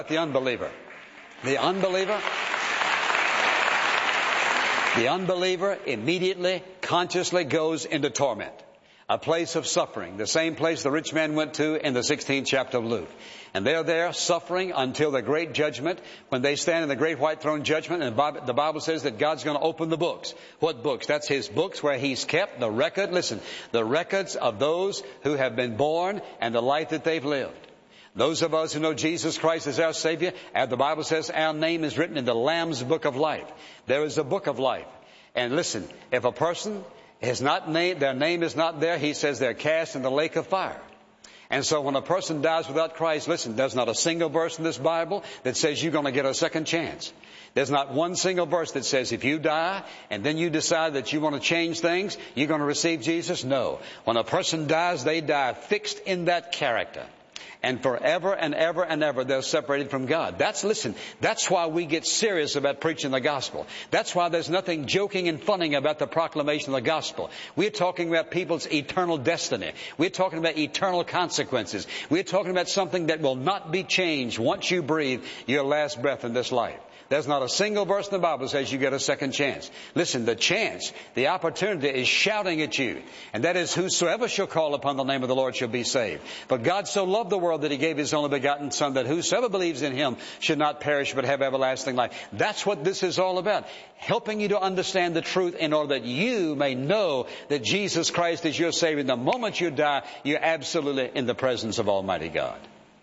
The unbeliever. The unbeliever immediately, consciously goes into torment. A place of suffering. The same place the rich man went to in the 16th chapter of Luke. And they're there suffering until the great judgment, when they stand in the great white throne judgment. And the Bible says that God's going to open the books. What books? That's His books where He's kept the record. Listen, the records of those who have been born and the life that they've lived. Those of us who know Jesus Christ as our Savior, as the Bible says, our name is written in the Lamb's book of life. There is a book of life. And listen, if a person is not named, their name is not there, He says they're cast in the lake of fire. And so when a person dies without Christ, listen, there's not a single verse in this Bible that says you're going to get a second chance. There's not one single verse that says if you die and then you decide that you want to change things, you're going to receive Jesus. No. When a person dies, they die fixed in that character. And forever and ever and ever they're separated from God. That's why we get serious about preaching the gospel. That's why there's nothing joking and funning about the proclamation of the gospel. We're talking about people's eternal destiny. We're talking about eternal consequences. We're talking about something that will not be changed once you breathe your last breath in this life. There's not a single verse in the Bible that says you get a second chance. Listen, the chance, the opportunity is shouting at you. And that is, whosoever shall call upon the name of the Lord shall be saved. But God so loved the world that He gave His only begotten Son, that whosoever believes in Him should not perish but have everlasting life. That's what this is all about. Helping you to understand the truth in order that you may know that Jesus Christ is your Savior. The moment you die, you're absolutely in the presence of Almighty God.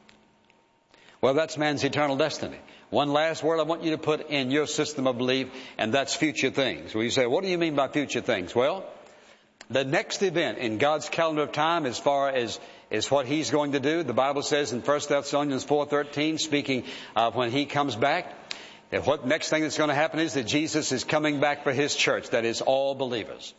Well, that's man's eternal destiny. One last word I want you to put in your system of belief, and that's future things. Well, you say, what do you mean by future things? Well, the next event in God's calendar of time, as far as what He's going to do, the Bible says in 1 Thessalonians 4:13, speaking of when He comes back, that what next thing that's going to happen is that Jesus is coming back for His church, that is all believers.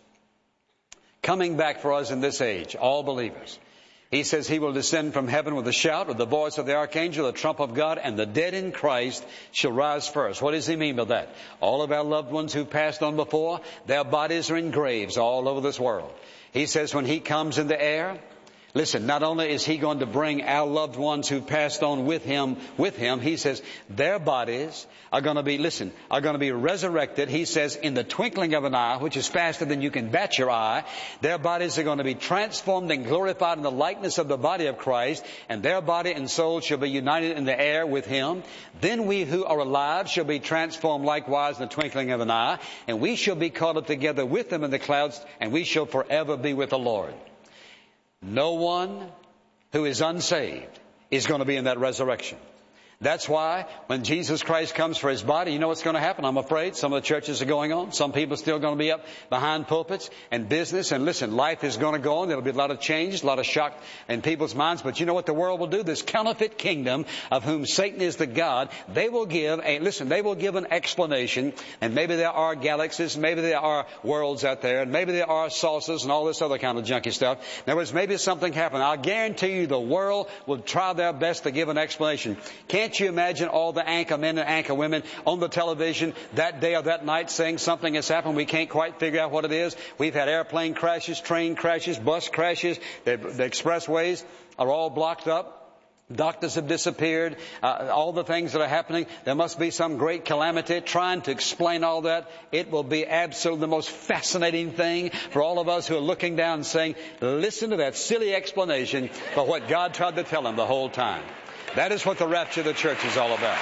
Coming back for us in this age, all believers. He says He will descend from heaven with a shout, with the voice of the archangel, the trump of God, and the dead in Christ shall rise first. What does He mean by that? All of our loved ones who passed on before, their bodies are in graves all over this world. He says when He comes in the air, listen, not only is He going to bring our loved ones who passed on with Him, He says their bodies are going to be, are going to be resurrected. He says in the twinkling of an eye, which is faster than you can bat your eye, their bodies are going to be transformed and glorified in the likeness of the body of Christ, and their body and soul shall be united in the air with Him. Then we who are alive shall be transformed likewise in the twinkling of an eye, and we shall be caught up together with them in the clouds, and we shall forever be with the Lord. No one who is unsaved is going to be in that resurrection. That's why when Jesus Christ comes for His body, you know what's going to happen? I'm afraid some of the churches are going on. Some people are still going to be up behind pulpits and business. And listen, life is going to go on. There'll be a lot of change, a lot of shock in people's minds. But you know what the world will do? This counterfeit kingdom of whom Satan is the God, they will give an explanation. And maybe there are galaxies, maybe there are worlds out there, and maybe there are saucers and all this other kind of junky stuff. In other words, maybe something happened. I'll guarantee you the world will try their best to give an explanation. Can't you imagine all the anchor men and anchor women on the television that day or that night saying something has happened, we can't quite figure out what it is? We've had airplane crashes, train crashes, bus crashes. The expressways are all blocked up. Doctors have disappeared. All the things that are happening. There must be some great calamity. Trying to explain all that, it will be absolutely the most fascinating thing for all of us who are looking down and saying, listen to that silly explanation for what God tried to tell them the whole time. That is what the rapture of the church is all about.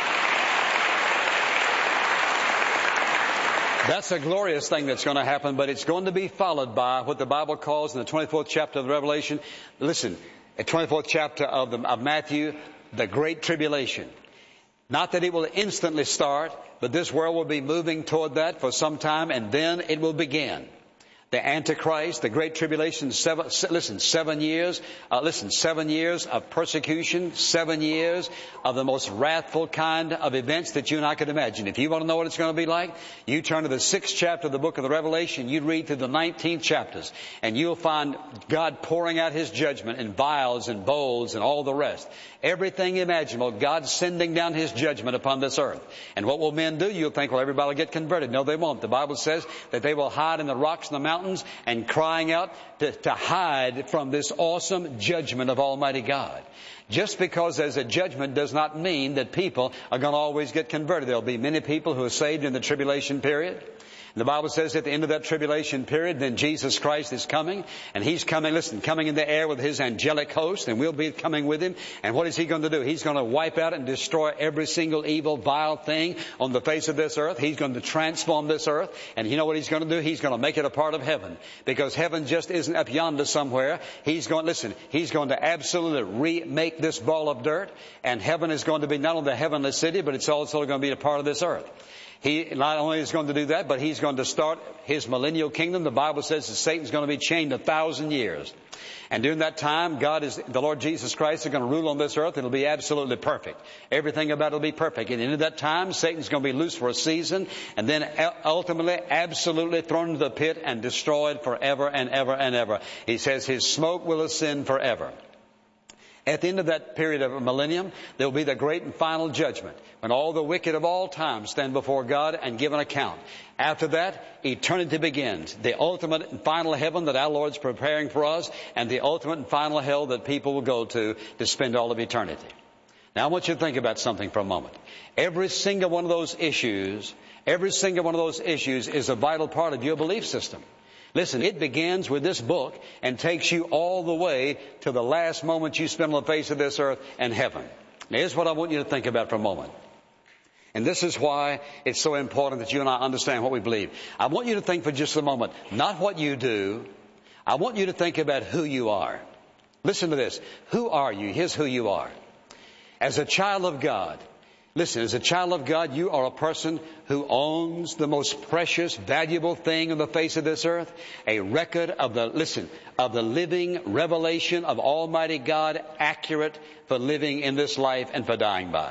That's a glorious thing that's going to happen, but it's going to be followed by what the Bible calls in the 24th chapter of the Revelation. Listen, the 24th chapter of Matthew, the Great Tribulation. Not that it will instantly start, but this world will be moving toward that for some time, and then it will begin. The Antichrist, the Great Tribulation, 7 years. 7 years of persecution, 7 years of the most wrathful kind of events that you and I could imagine. If you want to know what it's going to be like, you turn to the 6th chapter of the book of the Revelation. You read through the 19th chapters, and you'll find God pouring out His judgment in vials and bowls and all the rest. Everything imaginable, God sending down His judgment upon this earth. And what will men do? You'll think, well, everybody will get converted. No, they won't. The Bible says that they will hide in the rocks and the mountains and crying out to hide from this awesome judgment of Almighty God. Just because there's a judgment does not mean that people are going to always get converted. There'll be many people who are saved in the tribulation period. The Bible says at the end of that tribulation period, then Jesus Christ is coming, and He's coming, listen, coming in the air with His angelic host, and we'll be coming with Him. And what is He going to do? He's going to wipe out and destroy every single evil, vile thing on the face of this earth. He's going to transform this earth. And you know what He's going to do? He's going to make it a part of heaven. Because heaven just isn't up yonder somewhere. He's going to absolutely remake this ball of dirt. And heaven is going to be not only the heavenly city, but it's also going to be a part of this earth. He not only is going to do that, but He's going to start His millennial kingdom. The Bible says that Satan's going to be chained 1,000 years. And during that time, the Lord Jesus Christ is going to rule on this earth. It'll be absolutely perfect. Everything about it will be perfect. And in that time, Satan's going to be loose for a season, and then ultimately absolutely thrown into the pit and destroyed forever and ever and ever. He says His smoke will ascend forever. At the end of that period of a millennium, there will be the great and final judgment, when all the wicked of all time stand before God and give an account. After that, eternity begins. The ultimate and final heaven that our Lord's preparing for us, and the ultimate and final hell that people will go to spend all of eternity. Now I want you to think about something for a moment. Every single one of those issues is a vital part of your belief system. Listen, it begins with this book and takes you all the way to the last moment you spend on the face of this earth and heaven. Now, here's what I want you to think about for a moment. And this is why it's so important that you and I understand what we believe. I want you to think for just a moment, not what you do. I want you to think about who you are. Listen to this. Who are you? Here's who you are. As a child of God, listen, as a child of God, you are a person who owns the most precious, valuable thing on the face of this earth, a record of the living revelation of Almighty God, accurate for living in this life and for dying by.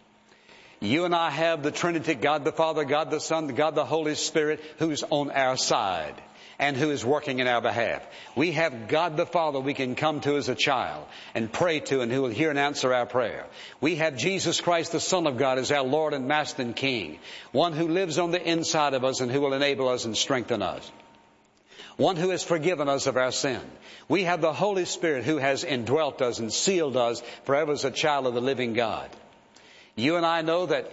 You and I have the Trinity, God the Father, God the Son, God the Holy Spirit, who's on our side and who is working in our behalf. We have God the Father we can come to as a child and pray to, and who will hear and answer our prayer. We have Jesus Christ, the Son of God, as our Lord and Master and King, one who lives on the inside of us and who will enable us and strengthen us, one who has forgiven us of our sin. We have the Holy Spirit who has indwelt us and sealed us forever as a child of the living God. You and I know that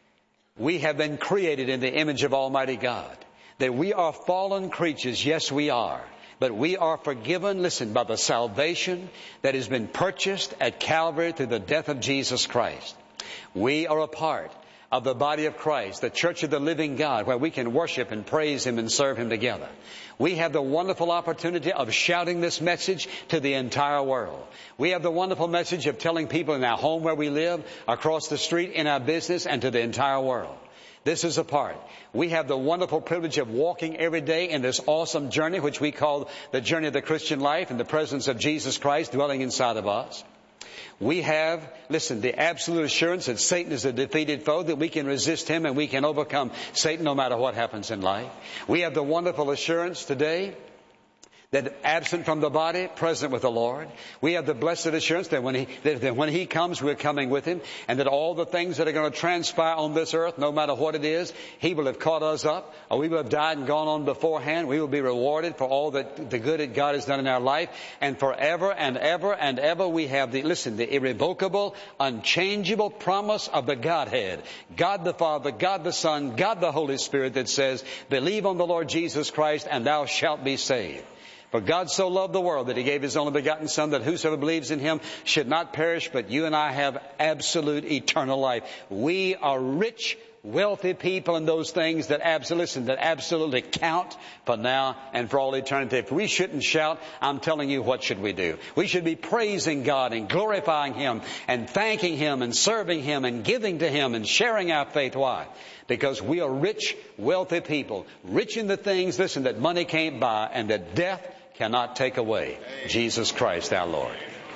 we have been created in the image of Almighty God. That we are fallen creatures, yes we are. But we are forgiven, listen, by the salvation that has been purchased at Calvary through the death of Jesus Christ. We are a part of the body of Christ, the church of the living God, where we can worship and praise Him and serve Him together. We have the wonderful opportunity of shouting this message to the entire world. We have the wonderful message of telling people in our home where we live, across the street, in our business, and to the entire world. This is a part. We have the wonderful privilege of walking every day in this awesome journey, which we call the journey of the Christian life, in the presence of Jesus Christ dwelling inside of us. We have, listen, the absolute assurance that Satan is a defeated foe, that we can resist him and we can overcome Satan no matter what happens in life. We have the wonderful assurance today that absent from the body, present with the Lord. We have the blessed assurance that when He comes, we're coming with Him, and that all the things that are going to transpire on this earth, no matter what it is, He will have caught us up, or we will have died and gone on beforehand. We will be rewarded for all the good that God has done in our life, and forever and ever and ever we have the irrevocable, unchangeable promise of the Godhead, God the Father, God the Son, God the Holy Spirit, that says, believe on the Lord Jesus Christ and thou shalt be saved. For God so loved the world that He gave His only begotten Son, that whosoever believes in Him should not perish, but you and I have absolute eternal life. We are rich, wealthy people in those things that absolutely count for now and for all eternity. If we shouldn't shout, I'm telling you, what should we do? We should be praising God and glorifying Him and thanking Him and serving Him and giving to Him and sharing our faith. Why? Because we are rich, wealthy people, rich in the things, that money can't buy and that death cannot take away. Jesus Christ our Lord.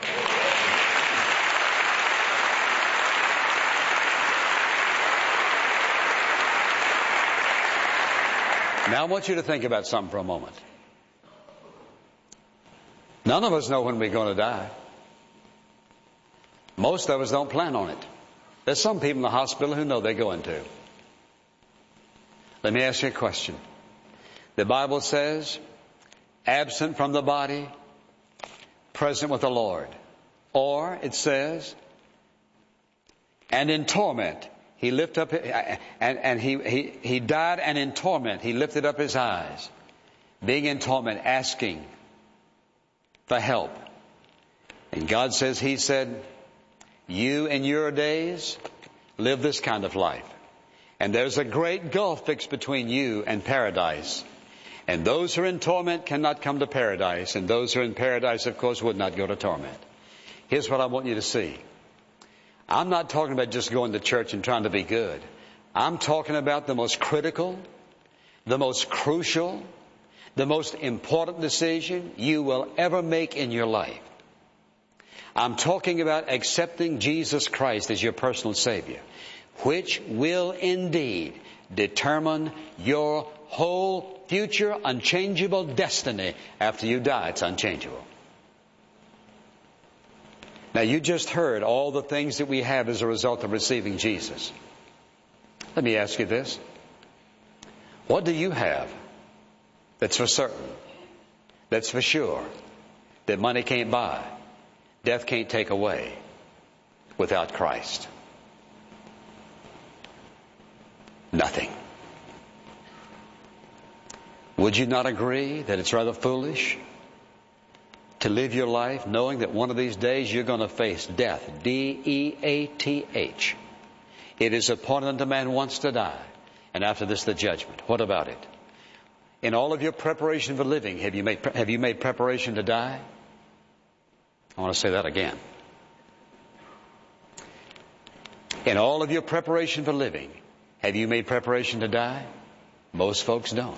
Now I want you to think about something for a moment. None of us know when we're going to die. Most of us don't plan on it. There's some people in the hospital who know they're going to. Let me ask you a question. The Bible says, absent from the body, present with the Lord. Or it says, and in torment he lifted up, and he died, and in torment he lifted up his eyes, being in torment, asking for help. And God says, He said, you in your days live this kind of life. And there's a great gulf fixed between you and paradise. And those who are in torment cannot come to paradise. And those who are in paradise, of course, would not go to torment. Here's what I want you to see. I'm not talking about just going to church and trying to be good. I'm talking about the most critical, the most crucial, the most important decision you will ever make in your life. I'm talking about accepting Jesus Christ as your personal Savior, which will indeed determine your whole future unchangeable destiny after you die. It's unchangeable. Now, you just heard all the things that we have as a result of receiving Jesus. Let me ask you this. What do you have that's for certain, that's for sure, that money can't buy, death can't take away without Christ? Nothing. Would you not agree that it's rather foolish to live your life knowing that one of these days you're going to face death? D-E-A-T-H. It is appointed unto man once to die, and after this the judgment. What about it? In all of your preparation for living, have you made preparation to die? I want to say that again. In all of your preparation for living, have you made preparation to die? Most folks don't.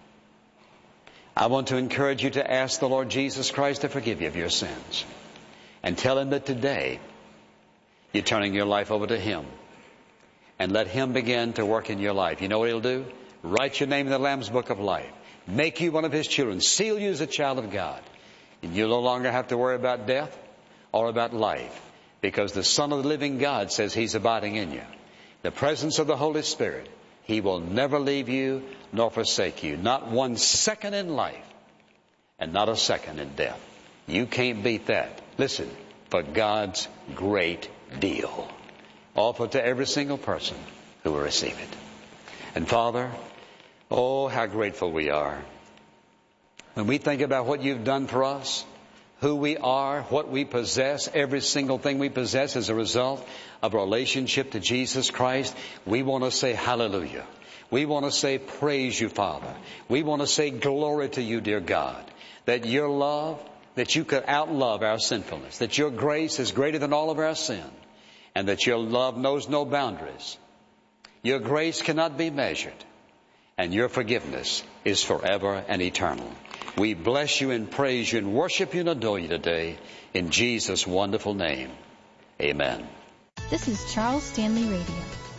I want to encourage you to ask the Lord Jesus Christ to forgive you of your sins. And tell Him that today you're turning your life over to Him. And let Him begin to work in your life. You know what He'll do? Write your name in the Lamb's Book of Life. Make you one of His children. Seal you as a child of God. And you'll no longer have to worry about death or about life. Because the Son of the living God says He's abiding in you. The presence of the Holy Spirit. He will never leave you nor forsake you. Not 1 second in life and not a second in death. You can't beat that. Listen, for God's great deal offered to every single person who will receive it. And Father, oh, how grateful we are. When we think about what You've done for us, who we are, what we possess, every single thing we possess as a result of a relationship to Jesus Christ, we want to say hallelujah. We want to say praise You, Father. We want to say glory to You, dear God, that Your love, that You could outlove our sinfulness, that Your grace is greater than all of our sin, and that Your love knows no boundaries. Your grace cannot be measured, and Your forgiveness is forever and eternal. We bless You and praise You and worship You and adore You today in Jesus' wonderful name. Amen. This is Charles Stanley Radio.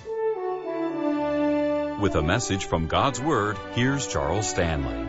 With a message from God's Word, here's Charles Stanley.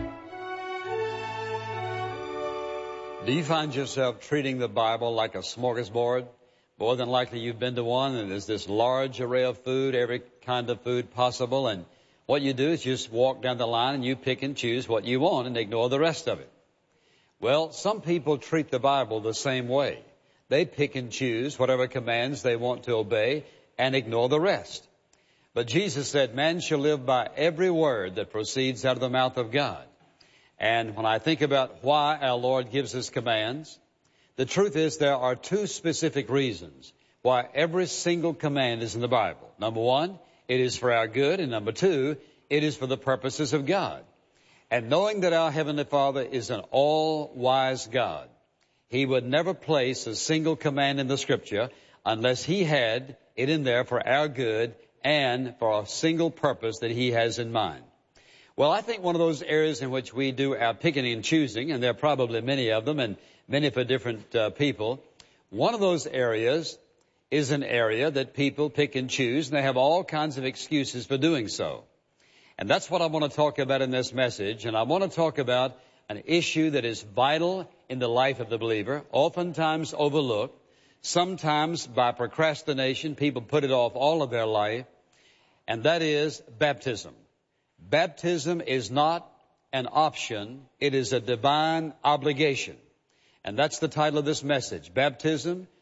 Do you find yourself treating the Bible like a smorgasbord? More than likely you've been to one, and there's this large array of food, every kind of food possible, and what you do is you just walk down the line and you pick and choose what you want and ignore the rest of it. Well, some people treat the Bible the same way. They pick and choose whatever commands they want to obey and ignore the rest. But Jesus said, man shall live by every word that proceeds out of the mouth of God. And when I think about why our Lord gives us commands, the truth is there are 2 specific reasons why every single command is in the Bible. Number 1, it is for our good, and number 2, it is for the purposes of God. And knowing that our Heavenly Father is an all-wise God, He would never place a single command in the Scripture unless He had it in there for our good and for a single purpose that He has in mind. Well, I think one of those areas in which we do our picking and choosing, and there are probably many of them and many for different people, one of those areas is an area that people pick and choose, and they have all kinds of excuses for doing so. And that's what I want to talk about in this message. And I want to talk about an issue that is vital in the life of the believer, oftentimes overlooked. Sometimes by procrastination, people put it off all of their life, and that is baptism. Baptism is not an option. It is a divine obligation. And that's the title of this message. Baptism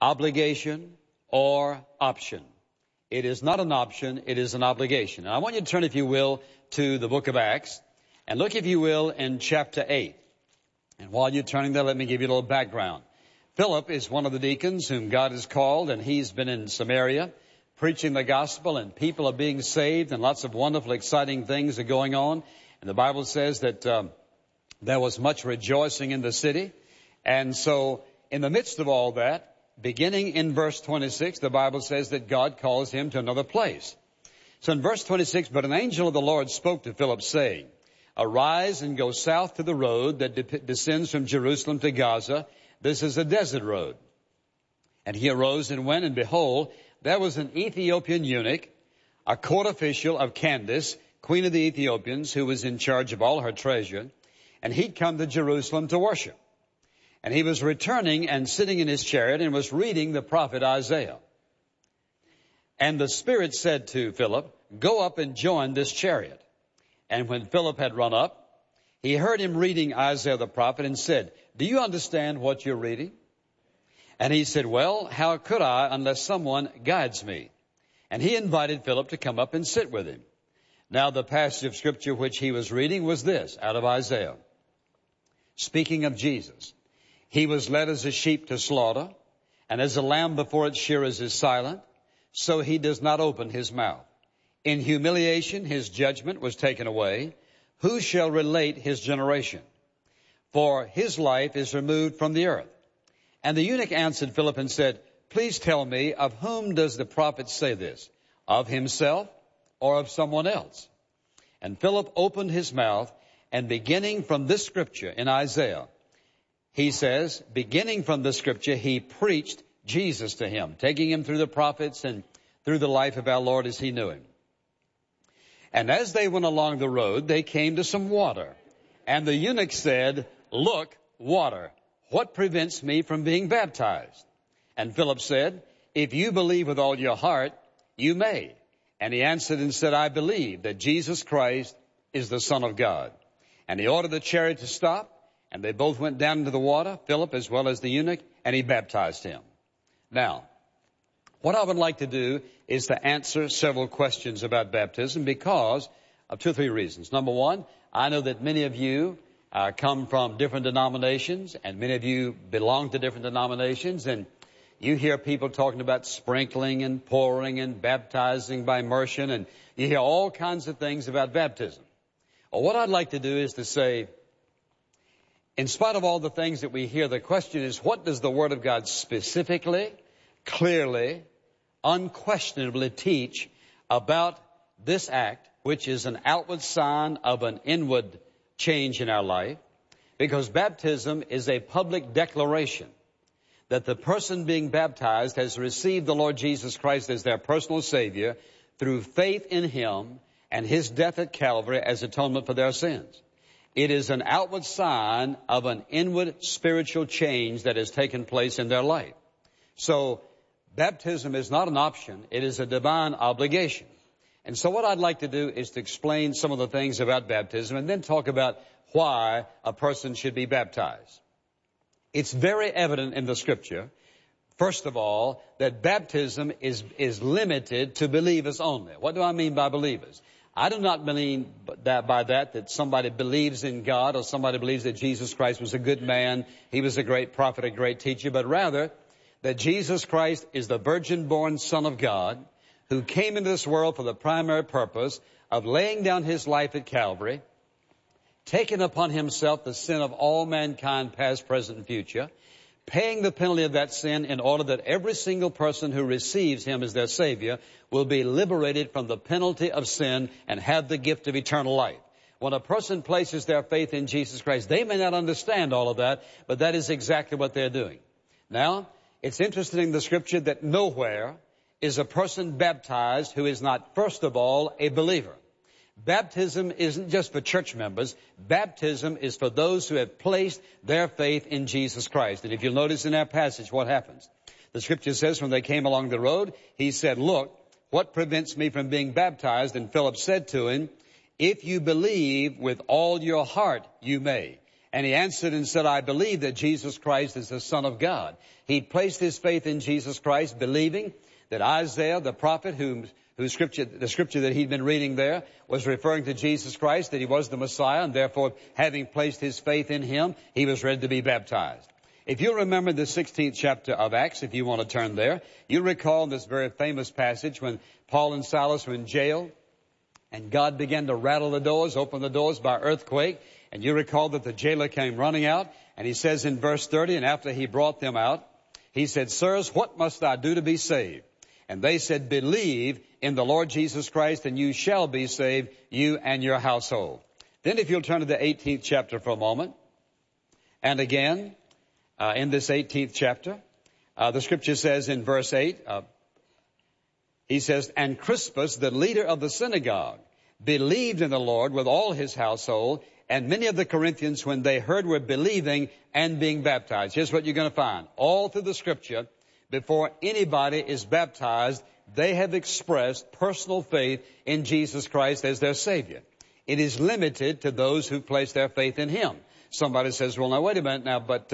obligation or option. It is not an option, it is an obligation. And I want you to turn, if you will, to the book of Acts, and look, if you will, in chapter 8. And while you're turning there, let me give you a little background. Philip is one of the deacons whom God has called, and he's been in Samaria preaching the gospel, and people are being saved, and lots of wonderful, exciting things are going on. And the Bible says that there was much rejoicing in the city. And so in the midst of all that, beginning in verse 26, the Bible says that God calls him to another place. So in verse 26, but an angel of the Lord spoke to Philip, saying, Arise and go south to the road that descends from Jerusalem to Gaza. This is a desert road. And he arose and went, and behold, there was an Ethiopian eunuch, a court official of Candace, queen of the Ethiopians, who was in charge of all her treasure. And he'd come to Jerusalem to worship. And he was returning and sitting in his chariot and was reading the prophet Isaiah. And the Spirit said to Philip, Go up and join this chariot. And when Philip had run up, he heard him reading Isaiah the prophet and said, Do you understand what you're reading? And he said, Well, how could I unless someone guides me? And he invited Philip to come up and sit with him. Now the passage of Scripture which he was reading was this, out of Isaiah. Speaking of Jesus, He was led as a sheep to slaughter, and as a lamb before its shearers is silent, so he does not open his mouth. In humiliation his judgment was taken away. Who shall relate his generation? For his life is removed from the earth. And the eunuch answered Philip and said, Please tell me, of whom does the prophet say this? Of himself or of someone else? And Philip opened his mouth, and beginning from this scripture in Isaiah, he says, beginning from the scripture, he preached Jesus to him, taking him through the prophets and through the life of our Lord as he knew him. And as they went along the road, they came to some water. And the eunuch said, Look, water, what prevents me from being baptized? And Philip said, If you believe with all your heart, you may. And he answered and said, I believe that Jesus Christ is the Son of God. And he ordered the chariot to stop, and they both went down into the water, Philip as well as the eunuch, and he baptized him. Now, what I would like to do is to answer several questions about baptism because of 2 or 3 reasons. Number one, I know that many of you come from different denominations, and many of you belong to different denominations, and you hear people talking about sprinkling and pouring and baptizing by immersion, and you hear all kinds of things about baptism. Well, what I'd like to do is to say, in spite of all the things that we hear, the question is, what does the Word of God specifically, clearly, unquestionably teach about this act, which is an outward sign of an inward change in our life? Because baptism is a public declaration that the person being baptized has received the Lord Jesus Christ as their personal Savior through faith in Him and His death at Calvary as atonement for their sins. It is an outward sign of an inward spiritual change that has taken place in their life. So baptism is not an option. It is a divine obligation. And so what I'd like to do is to explain some of the things about baptism and then talk about why a person should be baptized. It's very evident in the Scripture, first of all, that baptism is limited to believers only. What do I mean by believers? I do not mean that somebody believes in God or somebody believes that Jesus Christ was a good man, He was a great prophet, a great teacher, but rather that Jesus Christ is the virgin-born Son of God who came into this world for the primary purpose of laying down His life at Calvary, taking upon Himself the sin of all mankind, past, present, and future, paying the penalty of that sin in order that every single person who receives Him as their Savior will be liberated from the penalty of sin and have the gift of eternal life. When a person places their faith in Jesus Christ, they may not understand all of that, but that is exactly what they're doing. Now, it's interesting in the Scripture that nowhere is a person baptized who is not, first of all, a believer. Baptism isn't just for church members. Baptism is for those who have placed their faith in Jesus Christ. And if you'll notice in our passage what happens. The Scripture says when they came along the road, he said, Look, what prevents me from being baptized? And Philip said to him, If you believe with all your heart, you may. And he answered and said, I believe that Jesus Christ is the Son of God. He placed his faith in Jesus Christ, believing that Isaiah, the prophet, the scripture that he'd been reading there was referring to Jesus Christ, that he was the Messiah, and therefore, having placed his faith in him, he was ready to be baptized. If you remember the 16th chapter of Acts, if you want to turn there, you recall this very famous passage when Paul and Silas were in jail, and God began to rattle the doors, open the doors by earthquake. And you recall that the jailer came running out, and he says in verse 30, and after he brought them out, he said, Sirs, what must I do to be saved? And they said, Believe in the Lord Jesus Christ, and you shall be saved, you and your household. Then if you'll turn to the 18th chapter for a moment, and again, in this 18th chapter, the scripture says in verse 8, he says, And Crispus, the leader of the synagogue, believed in the Lord with all his household, and many of the Corinthians, when they heard, were believing and being baptized. Here's what you're going to find. All through the scripture, before anybody is baptized, they have expressed personal faith in Jesus Christ as their Savior. It is limited to those who place their faith in him. Somebody says, well, now, wait a minute now, but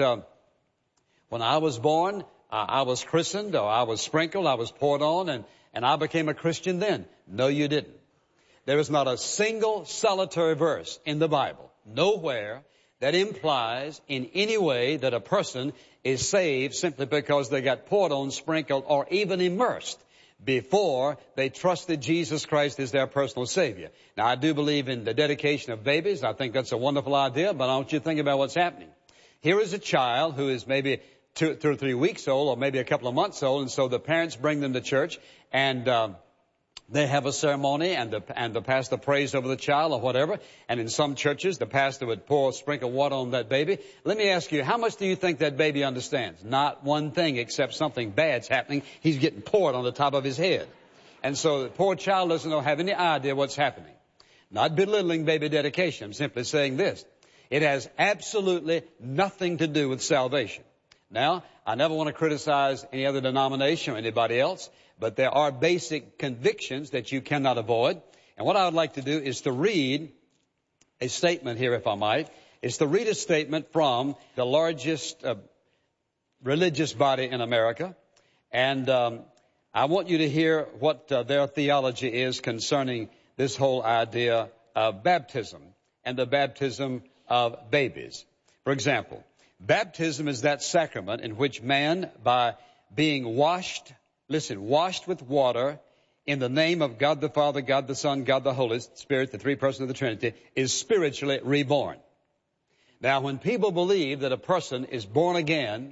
when I was born, I was christened, or I was sprinkled, I was poured on, and I became a Christian then. No, you didn't. There is not a single solitary verse in the Bible, nowhere, that implies in any way that a person is saved simply because they got poured on, sprinkled, or even immersed before they trusted Jesus Christ as their personal Savior. Now, I do believe in the dedication of babies. I think that's a wonderful idea, but I want you to think about what's happening. Here is a child who is maybe 2 or 3 weeks old, or maybe a couple of months old, and so the parents bring them to church, and they have a ceremony, and the pastor prays over the child or whatever. And in some churches, the pastor would sprinkle water on that baby. Let me ask you, how much do you think that baby understands? Not one thing, except something bad's happening. He's getting poured on the top of his head. And so the poor child doesn't have any idea what's happening. Not belittling baby dedication. I'm simply saying this. It has absolutely nothing to do with salvation. Now, I never want to criticize any other denomination or anybody else, but there are basic convictions that you cannot avoid. And what I would like to do is to read a statement here, if I might, is to read a statement from the largest religious body in America. And I want you to hear what their theology is concerning this whole idea of baptism and the baptism of babies. For example, baptism is that sacrament in which man, by being washed with water in the name of God the Father, God the Son, God the Holy Spirit, the three persons of the Trinity, is spiritually reborn. Now, when people believe that a person is born again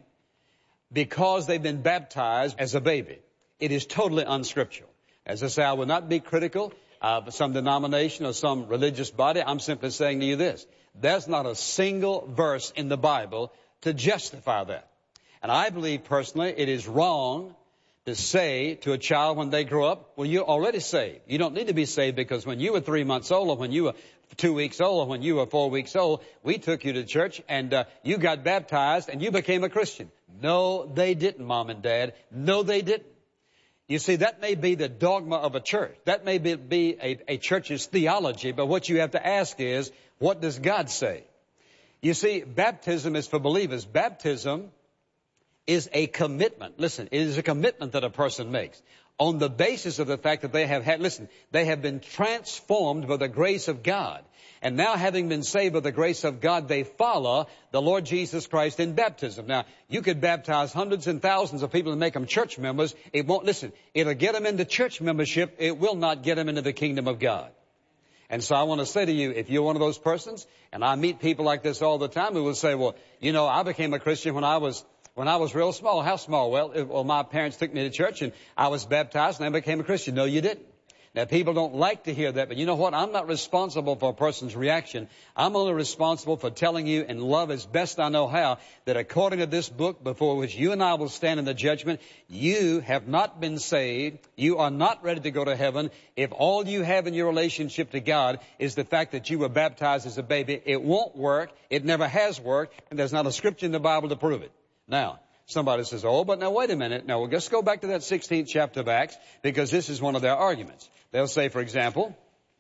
because they've been baptized as a baby, it is totally unscriptural. As I say, I will not be critical of some denomination or some religious body. I'm simply saying to you this. There's not a single verse in the Bible to justify that. And I believe personally it is wrong to say to a child when they grow up, well, you're already saved. You don't need to be saved because when you were 3 months old, or when you were 2 weeks old, or when you were 4 weeks old, we took you to church and you got baptized and you became a Christian. No, they didn't, Mom and Dad. No, they didn't. You see, that may be the dogma of a church. That may be a church's theology, but what you have to ask is, what does God say? You see, baptism is for believers. Baptism is a commitment. Listen, it is a commitment that a person makes on the basis of the fact that they have been transformed by the grace of God. And now, having been saved by the grace of God, they follow the Lord Jesus Christ in baptism. Now, you could baptize hundreds and thousands of people and make them church members. It'll get them into church membership. It will not get them into the kingdom of God. And so I want to say to you, if you're one of those persons, and I meet people like this all the time who will say, well, I became a Christian when I was real small. How small? Well, my parents took me to church and I was baptized and I became a Christian. No, you didn't. Now, people don't like to hear that, but you know what? I'm not responsible for a person's reaction. I'm only responsible for telling you in love as best I know how that according to this book before which you and I will stand in the judgment, you have not been saved. You are not ready to go to heaven. If all you have in your relationship to God is the fact that you were baptized as a baby, it won't work. It never has worked, and there's not a scripture in the Bible to prove it. Now, somebody says, oh, but now wait a minute. Now, we'll just go back to that 16th chapter of Acts because this is one of their arguments. They'll say, for example,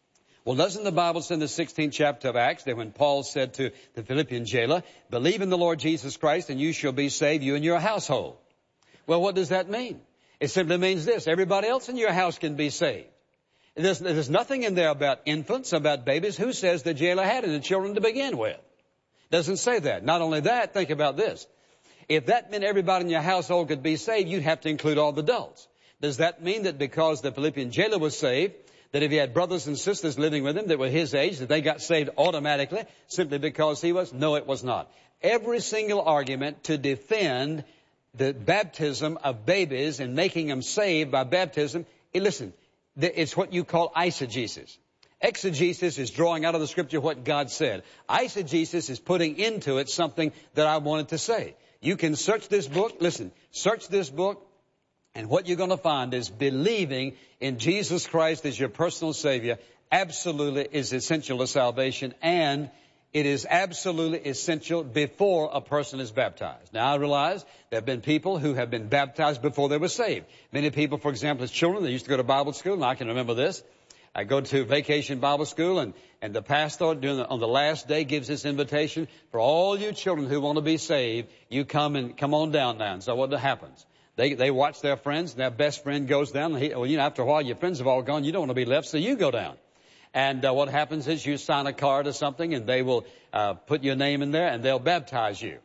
Well, doesn't the Bible say in the 16th chapter of Acts that when Paul said to the Philippian jailer, believe in the Lord Jesus Christ and you shall be saved, you and your household? Well, what does that mean? It simply means this: everybody else in your house can be saved. There's nothing in there about infants, about babies. Who says the jailer had any children to begin with? Doesn't say that. Not only that, think about this. If that meant everybody in your household could be saved, you'd have to include all the adults. Does that mean that because the Philippian jailer was saved, that if he had brothers and sisters living with him that were his age, that they got saved automatically simply because he was? No, it was not. Every single argument to defend the baptism of babies and making them saved by baptism, listen, it's what you call eisegesis. Exegesis is drawing out of the Scripture what God said. Eisegesis is putting into it something that I wanted to say. You can search this book, listen, search this book, and what you're going to find is believing in Jesus Christ as your personal Savior absolutely is essential to salvation, and it is absolutely essential before a person is baptized. Now, I realize there have been people who have been baptized before they were saved. Many people, for example, as children, they used to go to Bible school, and I can remember this. I go to vacation Bible school, and the pastor on the last day gives this invitation for all you children who want to be saved. You come on down now. And so what happens? They watch their friends, and their best friend goes down. And after a while, your friends have all gone. You don't want to be left, so you go down. And what happens is you sign a card or something, and they will put your name in there, and they'll baptize you.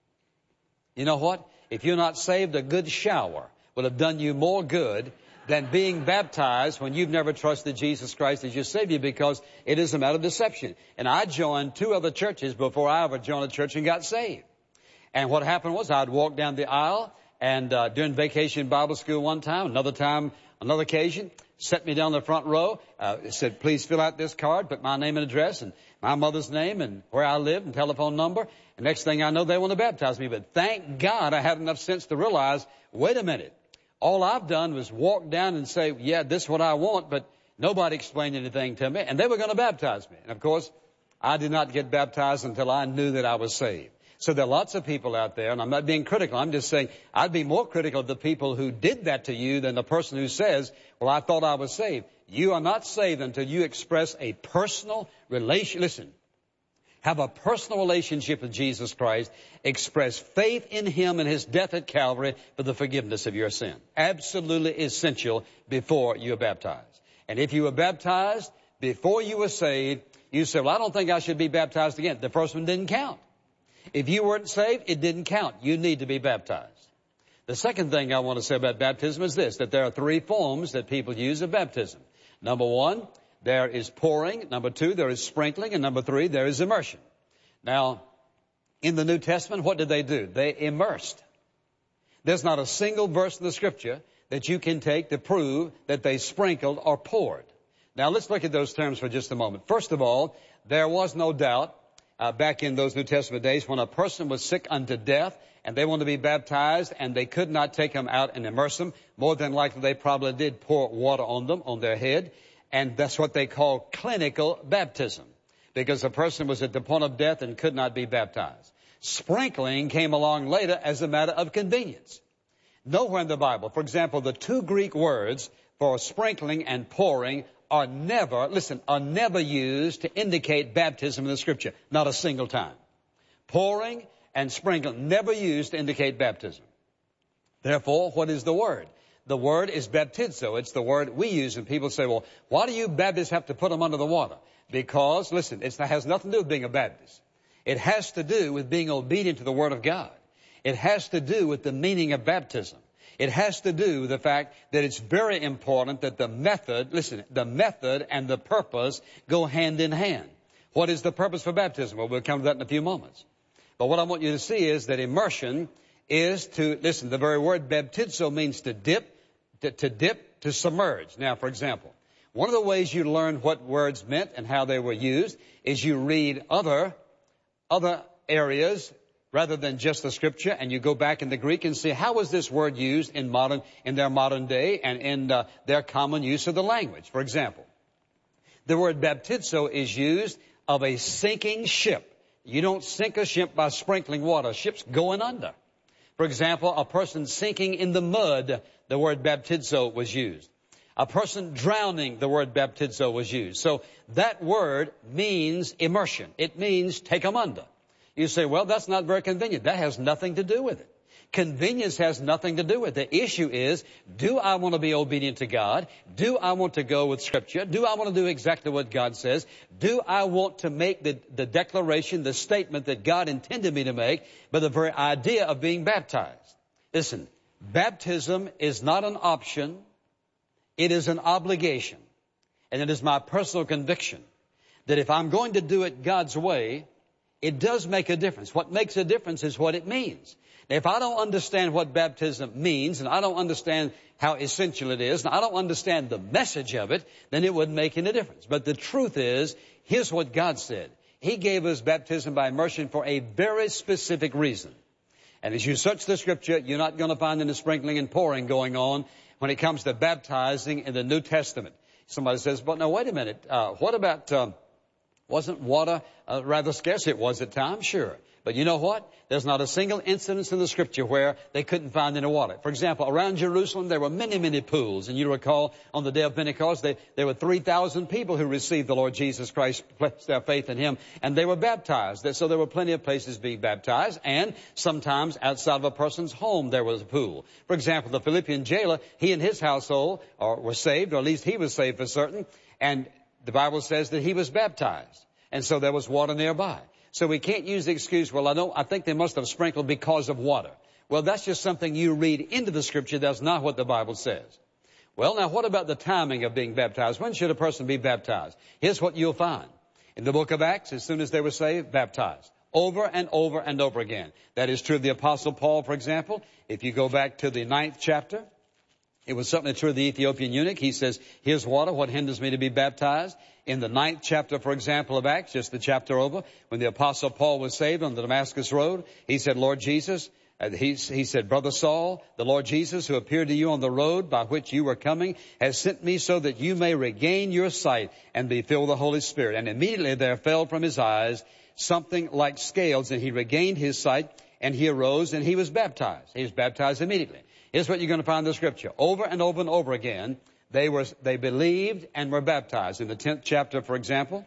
You know what? If you're not saved, a good shower will have done you more good than being baptized when you've never trusted Jesus Christ as your Savior, because it is a matter of deception. And I joined 2 other churches before I ever joined a church and got saved. And what happened was I'd walk down the aisle, and during vacation Bible school one time, another occasion, set me down the front row, said, please fill out this card, put my name and address and my mother's name and where I live and telephone number. And next thing I know, they want to baptize me. But thank God I had enough sense to realize, wait a minute. All I've done was walk down and say, yeah, this is what I want, but nobody explained anything to me. And they were going to baptize me. And of course, I did not get baptized until I knew that I was saved. So there are lots of people out there, and I'm not being critical. I'm just saying I'd be more critical of the people who did that to you than the person who says, well, I thought I was saved. You are not saved until you express a personal relation. Listen, have a personal relationship with Jesus Christ. Express faith in Him and His death at Calvary for the forgiveness of your sin. Absolutely essential before you are baptized. And if you were baptized before you were saved, you say, well, I don't think I should be baptized again. The first one didn't count. If you weren't saved, it didn't count. You need to be baptized. The second thing I want to say about baptism is this, that there are 3 forms that people use of baptism. Number 1, there is pouring. Number 2, there is sprinkling. And number 3, there is immersion. Now, in the New Testament, what did they do? They immersed. There's not a single verse in the Scripture that you can take to prove that they sprinkled or poured. Now, let's look at those terms for just a moment. First of all, there was no doubt back in those New Testament days when a person was sick unto death and they wanted to be baptized and they could not take them out and immerse them, more than likely they probably did pour water on them, on their head. And that's what they call clinical baptism, because the person was at the point of death and could not be baptized. Sprinkling came along later as a matter of convenience. Nowhere in the Bible, for example, the 2 Greek words for sprinkling and pouring are never used to indicate baptism in the Scripture. Not a single time. Pouring and sprinkling, never used to indicate baptism. Therefore, what is the word? The word is baptizo. It's the word we use. And people say, well, why do you Baptists have to put them under the water? Because, listen, it has nothing to do with being a Baptist. It has to do with being obedient to the Word of God. It has to do with the meaning of baptism. It has to do with the fact that it's very important that the method and the purpose go hand in hand. What is the purpose for baptism? Well, we'll come to that in a few moments. But what I want you to see is that immersion is the very word baptizo means to dip, to submerge. Now, for example, one of the ways you learn what words meant and how they were used is you read other areas rather than just the Scripture, and you go back in the Greek and see how was this word used in their modern day and in their common use of the language. For example, the word baptizo is used of a sinking ship. You don't sink a ship by sprinkling water. A ship's going under. For example, a person sinking in the mud, the word baptizo was used. A person drowning, the word baptizo was used. So that word means immersion. It means take 'em under. You say, well, that's not very convenient. That has nothing to do with it. Convenience has nothing to do with it. The issue is, do I want to be obedient to God? Do I want to go with Scripture? Do I want to do exactly what God says? Do I want to make the declaration, the statement that God intended me to make by the very idea of being baptized? Listen, baptism is not an option. It is an obligation. And it is my personal conviction that if I'm going to do it God's way, it does make a difference. What makes a difference is what it means. If I don't understand what baptism means, and I don't understand how essential it is, and I don't understand the message of it, then it wouldn't make any difference. But the truth is, here's what God said. He gave us baptism by immersion for a very specific reason. And as you search the Scripture, you're not going to find any sprinkling and pouring going on when it comes to baptizing in the New Testament. Somebody says, but no, wait a minute. What about, wasn't water rather scarce? It was at times, sure. But you know what? There's not a single instance in the Scripture where they couldn't find any water. For example, around Jerusalem, there were many, many pools. And you recall, on the day of Pentecost, there were 3,000 people who received the Lord Jesus Christ, placed their faith in Him, and they were baptized. So there were plenty of places being baptized, and sometimes outside of a person's home there was a pool. For example, the Philippian jailer, he and his household were saved, or at least he was saved for certain, and the Bible says that he was baptized. And so there was water nearby. So we can't use the excuse, well, I think they must have sprinkled because of water. Well, that's just something you read into the Scripture. That's not what the Bible says. Well, now, what about the timing of being baptized? When should a person be baptized? Here's what you'll find. In the book of Acts, as soon as they were saved, baptized. Over and over and over again. That is true of the Apostle Paul, for example. If you go back to the 9th chapter, it was certainly true of the Ethiopian eunuch. He says, here's water. What hinders me to be baptized? In the 9th chapter, for example, of Acts, just the chapter over, when the Apostle Paul was saved on the Damascus Road, he said, Lord Jesus, he said, Brother Saul, the Lord Jesus who appeared to you on the road by which you were coming has sent me so that you may regain your sight and be filled with the Holy Spirit. And immediately there fell from his eyes something like scales, and he regained his sight, and he arose, and he was baptized. He was baptized immediately. Here's what you're going to find in the Scripture. Over and over and over again, they believed and were baptized. In the 10th chapter, for example,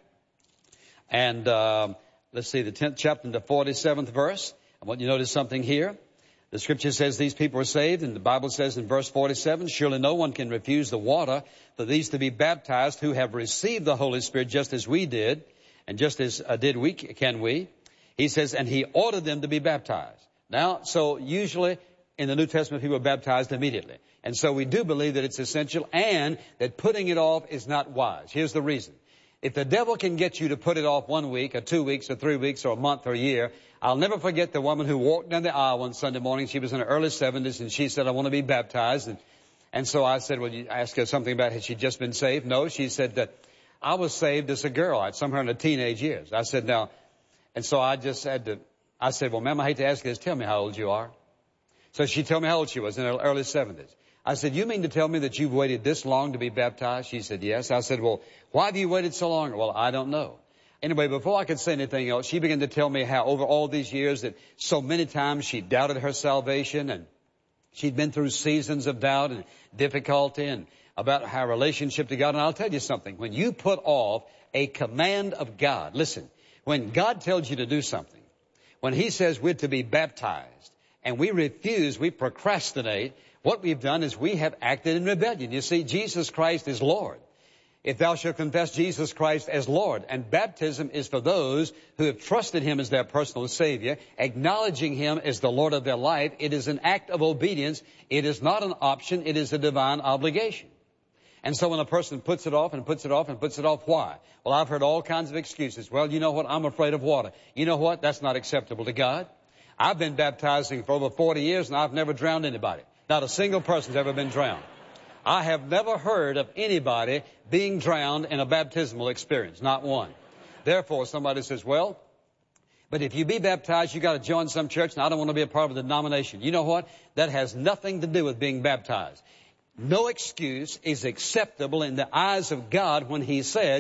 and let's see, the 10th chapter and the 47th verse. I want you to notice something here. The Scripture says these people were saved, and the Bible says in verse 47, surely no one can refuse the water for these to be baptized who have received the Holy Spirit just as we did, and just as can we. He says, and he ordered them to be baptized. Now, so usually in the New Testament, people are baptized immediately. And so we do believe that it's essential and that putting it off is not wise. Here's the reason. If the devil can get you to put it off 1 week or 2 weeks or 3 weeks or a month or a year, I'll never forget the woman who walked down the aisle one Sunday morning. She was in her early 70s, and she said, I want to be baptized. And so I said, well, you asked her something about had she just been saved? No, she said that I was saved as a girl, somewhere in the teenage years. I said, now, and so I just I said, well, ma'am, I hate to ask you this. Tell me how old you are. So she told me how old she was, in her early 70s. I said, you mean to tell me that you've waited this long to be baptized? She said, yes. I said, well, why have you waited so long? Well, I don't know. Anyway, before I could say anything else, she began to tell me how over all these years that so many times she doubted her salvation, and she'd been through seasons of doubt and difficulty and about her relationship to God. And I'll tell you something. When you put off a command of God, listen, when God tells you to do something, when He says we're to be baptized, and we refuse, we procrastinate, what we've done is we have acted in rebellion. You see, Jesus Christ is Lord. If thou shalt confess Jesus Christ as Lord, and baptism is for those who have trusted Him as their personal Savior, acknowledging Him as the Lord of their life, it is an act of obedience. It is not an option. It is a divine obligation. And so when a person puts it off and puts it off and puts it off, why? Well, I've heard all kinds of excuses. Well, you know what? I'm afraid of water. You know what? That's not acceptable to God. I've been baptizing for over 40 years, and I've never drowned anybody. Not a single person's ever been drowned. I have never heard of anybody being drowned in a baptismal experience. Not one. Therefore, somebody says, well, but if you be baptized, you got to join some church, and I don't want to be a part of the denomination. You know what? That has nothing to do with being baptized. No excuse is acceptable in the eyes of God when He said,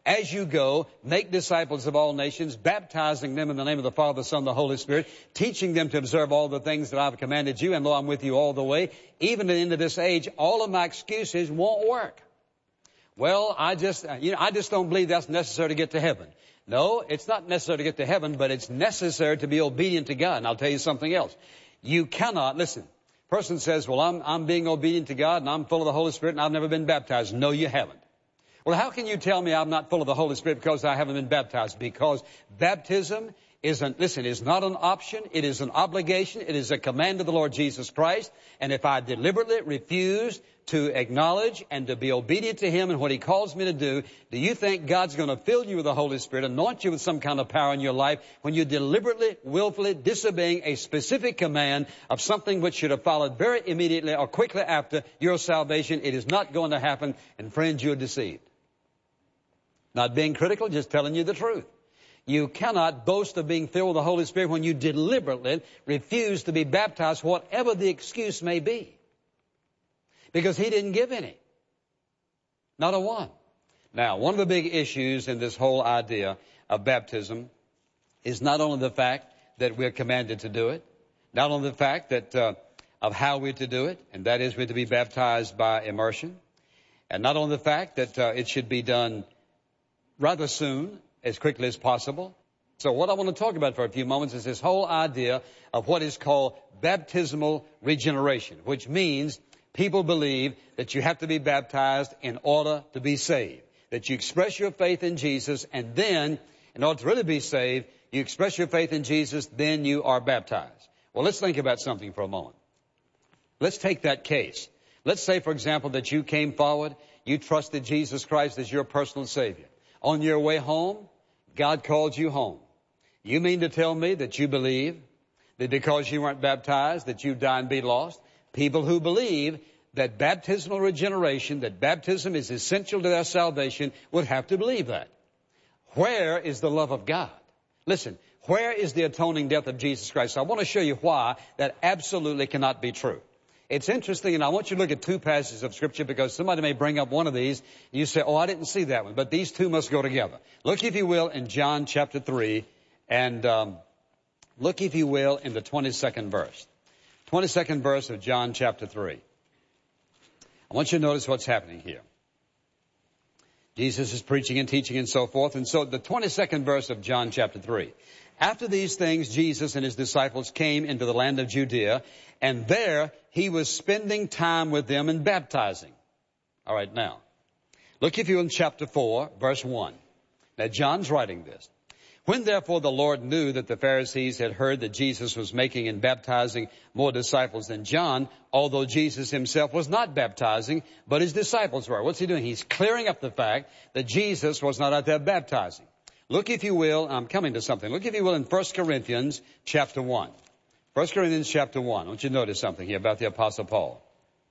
As you go, make disciples of all nations, baptizing them in the name of the Father, the Son, and the Holy Spirit, teaching them to observe all the things that I've commanded you, and lo, I'm with you all the way. Even to the end of this age, all of my excuses won't work. Well, I just don't believe that's necessary to get to heaven. No, it's not necessary to get to heaven, but it's necessary to be obedient to God. And I'll tell you something else. You cannot, listen, person says, well, I'm being obedient to God and I'm full of the Holy Spirit and I've never been baptized. No, you haven't. Well, how can you tell me I'm not full of the Holy Spirit because I haven't been baptized? Because baptism is not an option. It is an obligation. It is a command of the Lord Jesus Christ. And if I deliberately refuse to acknowledge and to be obedient to Him and what He calls me to do you think God's going to fill you with the Holy Spirit, anoint you with some kind of power in your life when you're deliberately, willfully disobeying a specific command of something which should have followed very immediately or quickly after your salvation? It is not going to happen. And friends, you're deceived. Not being critical, just telling you the truth. You cannot boast of being filled with the Holy Spirit when you deliberately refuse to be baptized, whatever the excuse may be. Because He didn't give any. Not a one. Now, one of the big issues in this whole idea of baptism is not only the fact that we're commanded to do it, not only the fact that of how we're to do it, and that is we're to be baptized by immersion, and not only the fact that it should be done rather soon, as quickly as possible. So what I want to talk about for a few moments is this whole idea of what is called baptismal regeneration, which means people believe that you have to be baptized in order to be saved, that you express your faith in Jesus, and then, in order to really be saved, you express your faith in Jesus, then you are baptized. Well, let's think about something for a moment. Let's take that case. Let's say, for example, that you came forward, you trusted Jesus Christ as your personal Savior. On your way home, God called you home. You mean to tell me that you believe that because you weren't baptized, that you die and be lost? People who believe that baptismal regeneration, that baptism is essential to their salvation, would have to believe that. Where is the love of God? Listen, where is the atoning death of Jesus Christ? I want to show you why that absolutely cannot be true. It's interesting, and I want you to look at two passages of Scripture because somebody may bring up one of these, and you say, oh, I didn't see that one. But these two must go together. Look, if you will, in John chapter 3, and look, if you will, in the 22nd verse. 22nd verse of John chapter 3. I want you to notice what's happening here. Jesus is preaching and teaching and so forth. And so the 22nd verse of John chapter 3. After these things, Jesus and His disciples came into the land of Judea, and there He was spending time with them and baptizing. All right, now, look if you in chapter 4, verse 1. Now, John's writing this. When therefore the Lord knew that the Pharisees had heard that Jesus was making and baptizing more disciples than John, although Jesus Himself was not baptizing, but His disciples were. What's He doing? He's clearing up the fact that Jesus was not out there baptizing. Look, if you will, I'm coming to something. Look, if you will, in 1 Corinthians chapter 1. 1 Corinthians chapter 1. I want you to notice something here about the Apostle Paul.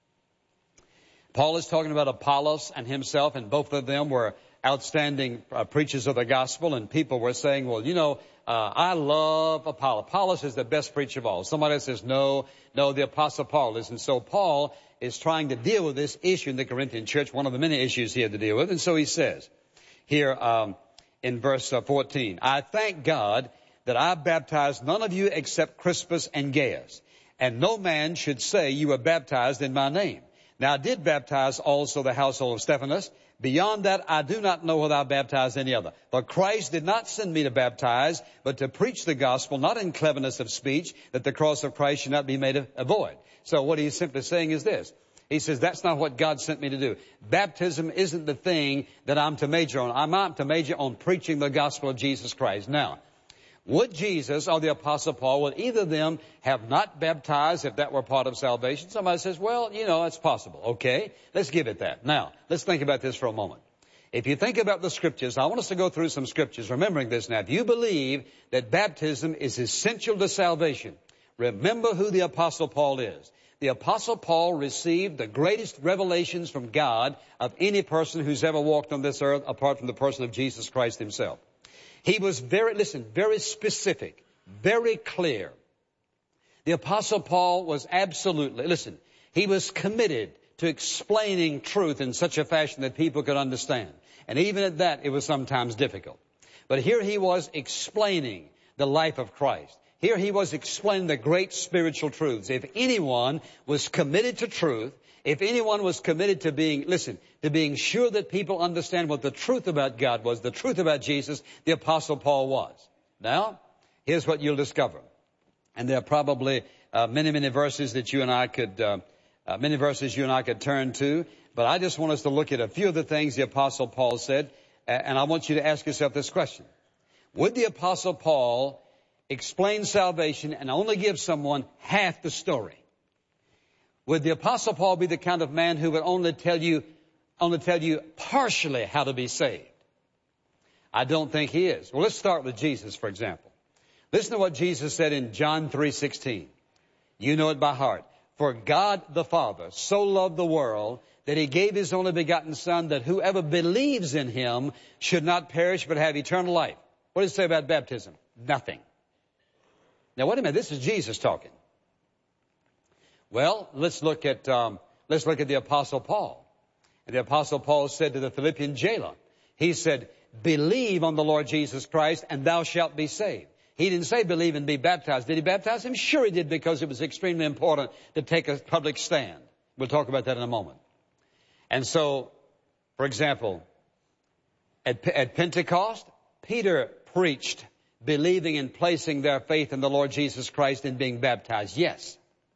Paul is talking about Apollos and himself, and both of them were outstanding preachers of the gospel, and people were saying, well, I love Apollos. Apollos is the best preacher of all. Somebody says, no, the Apostle Paul is. And so Paul is trying to deal with this issue in the Corinthian church, one of the many issues he had to deal with. And so he says here in verse 14, I thank God that I baptized none of you except Crispus and Gaius, and no man should say you were baptized in my name. Now I did baptize also the household of Stephanas. Beyond that, I do not know whether I baptized any other. For Christ did not send me to baptize, but to preach the gospel, not in cleverness of speech, that the cross of Christ should not be made a void. So what he's simply saying is this. He says, that's not what God sent me to do. Baptism isn't the thing that I'm to major on. I'm to major on preaching the gospel of Jesus Christ. Now, would Jesus or the Apostle Paul, would either of them have not baptized if that were part of salvation? Somebody says, well, it's possible. Okay, let's give it that. Now, let's think about this for a moment. If you think about the Scriptures, I want us to go through some Scriptures, remembering this now. If you believe that baptism is essential to salvation, remember who the Apostle Paul is. The Apostle Paul received the greatest revelations from God of any person who's ever walked on this earth apart from the person of Jesus Christ Himself. He was very specific, very clear. The Apostle Paul was he was committed to explaining truth in such a fashion that people could understand. And even at that, it was sometimes difficult. But here he was explaining the life of Christ. Here he was explaining the great spiritual truths. If anyone was committed to truth, if anyone was committed to being sure that people understand what the truth about God was, the truth about Jesus, the Apostle Paul was. Now, here's what you'll discover. And there are probably many verses that you and I could turn to. But I just want us to look at a few of the things the Apostle Paul said. And I want you to ask yourself this question. Would the Apostle Paul explain salvation and only give someone half the story? Would the Apostle Paul be the kind of man who would only tell you partially how to be saved? I don't think he is. Well, let's start with Jesus, for example. Listen to what Jesus said in John 3:16. You know it by heart. For God the Father so loved the world that he gave his only begotten Son, that whoever believes in him should not perish but have eternal life. What does it say about baptism? Nothing. Now, wait a minute. This is Jesus talking. Well, let's look at the Apostle Paul. And the Apostle Paul said to the Philippian jailer, he said, believe on the Lord Jesus Christ and thou shalt be saved. He didn't say believe and be baptized. Did he baptize him? Sure he did, because it was extremely important to take a public stand. We'll talk about that in a moment. And so, for example, at Pentecost, Peter preached believing and placing their faith in the Lord Jesus Christ and being baptized. Yes.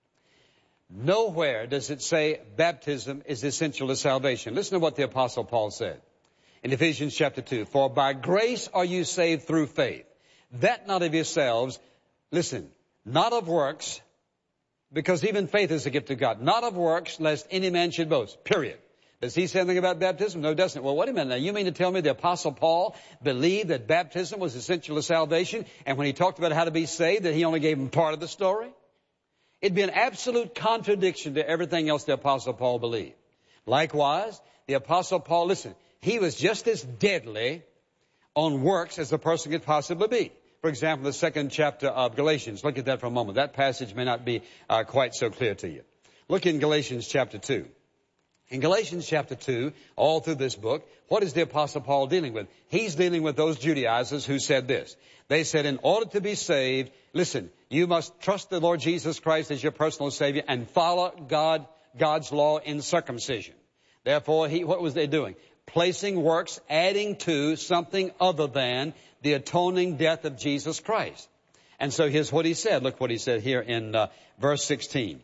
Nowhere does it say baptism is essential to salvation. Listen to what the Apostle Paul said in Ephesians chapter 2. For by grace are you saved through faith, that not of yourselves, listen, not of works, because even faith is a gift of God, not of works, lest any man should boast, period. Does he say anything about baptism? No, doesn't. Well, wait a minute now. You mean to tell me the Apostle Paul believed that baptism was essential to salvation, and when he talked about how to be saved, that he only gave him part of the story? It'd be an absolute contradiction to everything else the Apostle Paul believed. Likewise, the Apostle Paul, listen, he was just as deadly on works as a person could possibly be. For example, the 2nd chapter of Galatians. Look at that for a moment. That passage may not be quite so clear to you. Look in Galatians chapter 2. In Galatians chapter 2, all through this book, what is the Apostle Paul dealing with? He's dealing with those Judaizers who said this. They said, in order to be saved, listen, you must trust the Lord Jesus Christ as your personal Savior and follow God's law in circumcision. Therefore, what was they doing? Placing works, adding to something other than the atoning death of Jesus Christ. And so here's what he said. Look what he said here in verse 16.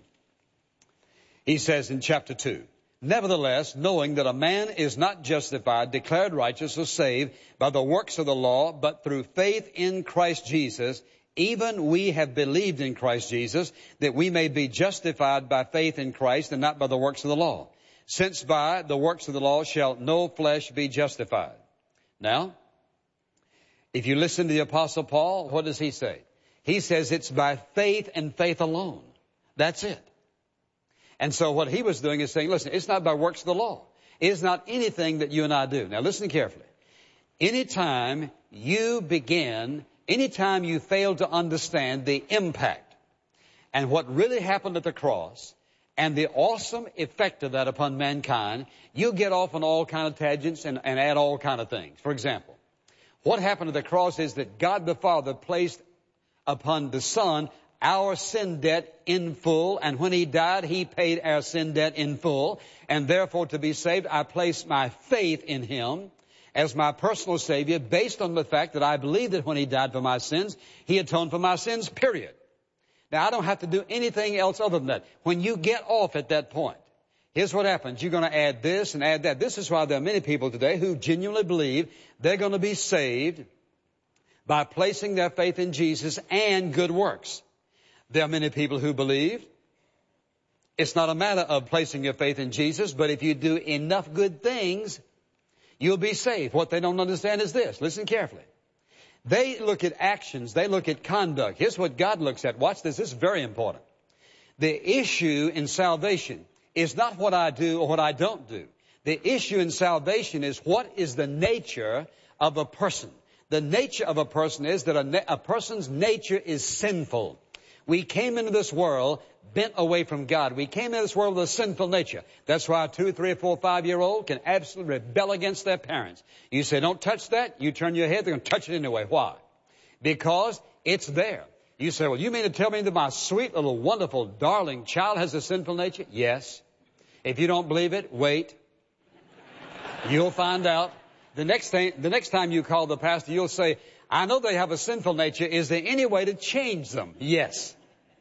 He says in chapter 2, nevertheless, knowing that a man is not justified, declared righteous, or saved by the works of the law, but through faith in Christ Jesus, even we have believed in Christ Jesus, that we may be justified by faith in Christ and not by the works of the law. Since by the works of the law shall no flesh be justified. Now, if you listen to the Apostle Paul, what does he say? He says it's by faith and faith alone. That's it. And so what he was doing is saying, listen, it's not by works of the law. It is not anything that you and I do. Now listen carefully. Anytime you fail to understand the impact and what really happened at the cross and the awesome effect of that upon mankind, you get off on all kind of tangents and add all kind of things. For example, what happened at the cross is that God the Father placed upon the Son our sin debt in full, and when he died, he paid our sin debt in full, and therefore to be saved, I place my faith in him as my personal Savior based on the fact that I believe that when he died for my sins, he atoned for my sins, period. Now, I don't have to do anything else other than that. When you get off at that point, here's what happens. You're going to add this and add that. This is why there are many people today who genuinely believe they're going to be saved by placing their faith in Jesus and good works. There are many people who believe it's not a matter of placing your faith in Jesus, but if you do enough good things, you'll be saved. What they don't understand is this. Listen carefully. They look at actions. They look at conduct. Here's what God looks at. Watch this. This is very important. The issue in salvation is not what I do or what I don't do. The issue in salvation is what is the nature of a person. The nature of a person is that a person's nature is sinful. We came into this world bent away from God. We came into this world with a sinful nature. That's why a 2, 3, 4, 5-year-old can absolutely rebel against their parents. You say, don't touch that. You turn your head, they're going to touch it anyway. Why? Because it's there. You say, well, you mean to tell me that my sweet little wonderful darling child has a sinful nature? Yes. If you don't believe it, wait. You'll find out. The next time you call the pastor, you'll say, I know they have a sinful nature. Is there any way to change them? Yes.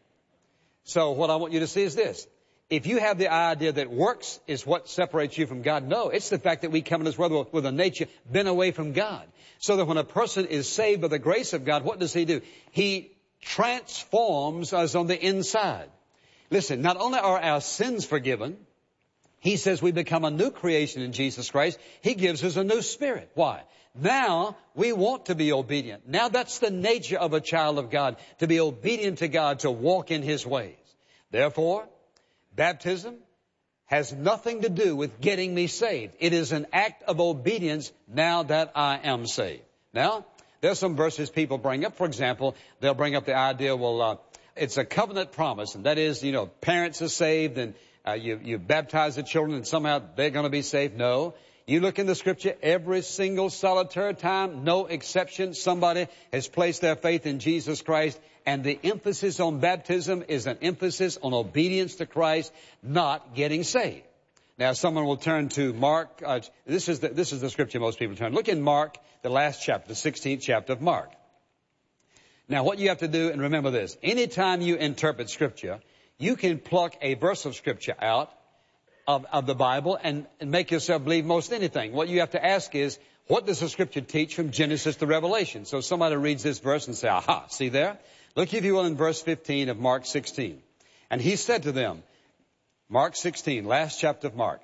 So what I want you to see is this. If you have the idea that works is what separates you from God, no, it's the fact that we come in this world with a nature bent away from God. So that when a person is saved by the grace of God, what does he do? He transforms us on the inside. Listen, not only are our sins forgiven, he says we become a new creation in Jesus Christ. He gives us a new spirit. Why? Now we want to be obedient. Now that's the nature of a child of God, to be obedient to God, to walk in His ways. Therefore, baptism has nothing to do with getting me saved. It is an act of obedience now that I am saved. Now, there's some verses people bring up. For example, they'll bring up the idea, it's a covenant promise, and that is, parents are saved, and you baptize the children, and somehow they're going to be saved. No. You look in the Scripture, every single solitary time, no exception, somebody has placed their faith in Jesus Christ, and the emphasis on baptism is an emphasis on obedience to Christ, not getting saved. Now, someone will turn to Mark. This is the Scripture most people turn. Look in Mark, the last chapter, the 16th chapter of Mark. Now, what you have to do, and remember this, anytime you interpret Scripture, you can pluck a verse of Scripture out of the Bible and make yourself believe most anything. What you have to ask is, what does the Scripture teach from Genesis to Revelation? So somebody reads this verse and say, aha, see there? Look, if you will, in verse 15 of Mark 16. And he said to them, Mark 16, last chapter of Mark,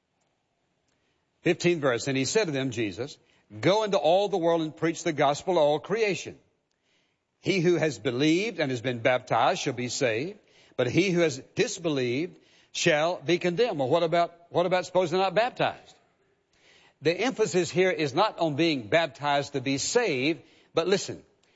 15th verse, and he said to them, Jesus, go into all the world and preach the gospel to all creation. He who has believed and has been baptized shall be saved, but he who has disbelieved shall be condemned. Well, what about suppose they're not baptized? The emphasis here is not on being baptized to be saved, but listen,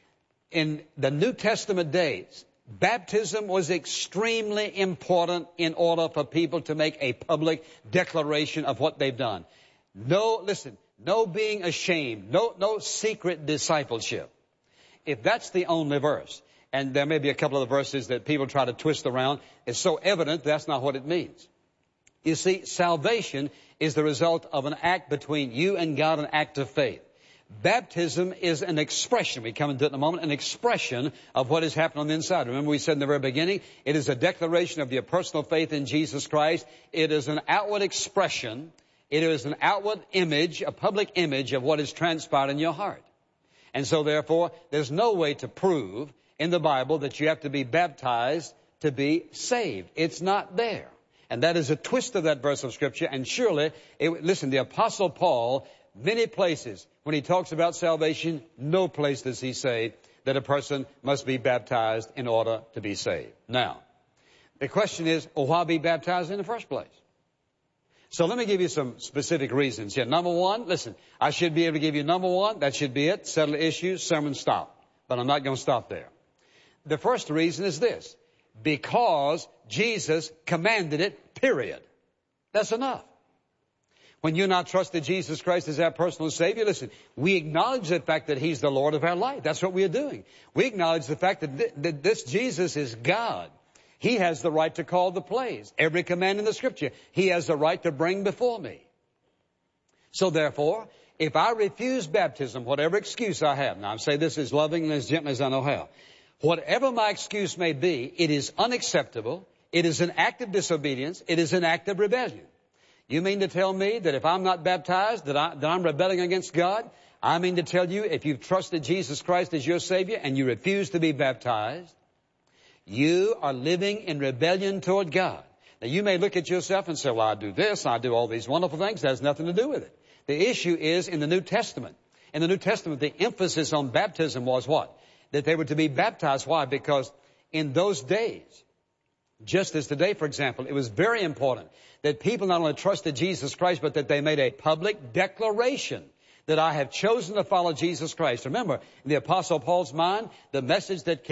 in the New Testament days, baptism was extremely important in order for people to make a public declaration of what they've done. No being ashamed, no secret discipleship. If that's the only verse, and there may be a couple of the verses that people try to twist around, it's so evident that's not what it means. You see, salvation is the result of an act between you and God, an act of faith. Baptism is an expression, we come into it in a moment, an expression of what has happened on the inside. Remember we said in the very beginning, it is a declaration of your personal faith in Jesus Christ. It is an outward expression. It is an outward image, a public image of what has transpired in your heart. And so therefore, there's no way to prove in the Bible that you have to be baptized to be saved. It's not there. And that is a twist of that verse of Scripture. And surely, listen, the Apostle Paul, many places, when he talks about salvation, no place does he say that a person must be baptized in order to be saved. Now, the question is, why be baptized in the first place? So let me give you some specific reasons here. Number one, listen, I should be able to give you number one. That should be it. Settle the issues, sermon stop. But I'm not going to stop there. The first reason is this. Because Jesus commanded it, period. That's enough. When you and I trusted Jesus Christ as our personal Savior, listen, we acknowledge the fact that He's the Lord of our life. That's what we are doing. We acknowledge the fact that this Jesus is God. He has the right to call the plays. Every command in the Scripture, He has the right to bring before me. So therefore, if I refuse baptism, whatever excuse I have, now I say this as loving and as gently as I know how, whatever my excuse may be, it is unacceptable. It is an act of disobedience. It is an act of rebellion. You mean to tell me that if I'm not baptized, that I'm rebelling against God? I mean to tell you, if you've trusted Jesus Christ as your Savior and you refuse to be baptized, you are living in rebellion toward God. Now, you may look at yourself and say, well, I do this, I do all these wonderful things. That has nothing to do with it. The issue is in the New Testament. In the New Testament, the emphasis on baptism was what? That they were to be baptized. Why? Because in those days, just as today, for example, it was very important that people not only trusted Jesus Christ, but that they made a public declaration that I have chosen to follow Jesus Christ. Remember, in the Apostle Paul's mind, the message that kept